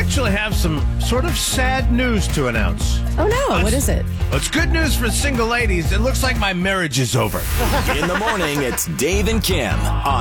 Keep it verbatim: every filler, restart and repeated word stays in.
actually have some sort of sad news to announce. Oh, no. What is it? Well, it's good news for single ladies. It looks like my marriage is over. In the morning, it's Dave and Kim on